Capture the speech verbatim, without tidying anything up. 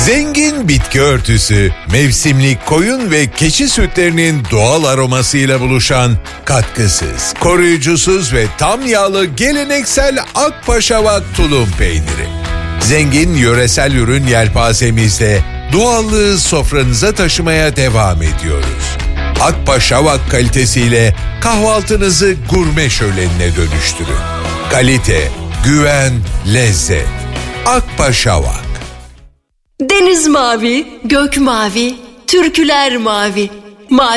Zengin bitki örtüsü, mevsimlik koyun ve keçi sütlerinin doğal aromasıyla buluşan katkısız, koruyucusuz ve tam yağlı geleneksel Akpaşavak tulum peyniri. Zengin yöresel ürün yelpazemizde doğallığı sofranıza taşımaya devam ediyoruz. Akpaşavak kalitesiyle kahvaltınızı gurme şölenine dönüştürün. Kalite, güven, lezzet. Akpaşavak. Deniz mavi, gök mavi, türküler mavi. Mavi